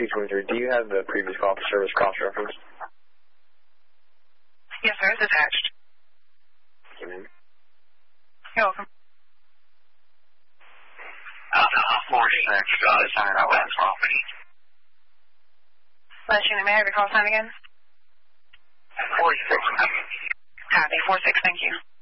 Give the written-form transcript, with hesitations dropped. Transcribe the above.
223, do you have the previous call for service cross-reference? Yes, sir. It's attached. Thank you, ma'am. You're welcome. 46, sign out West property. Last unit, may I have your call sign again? 46. Copy. 46, thank you.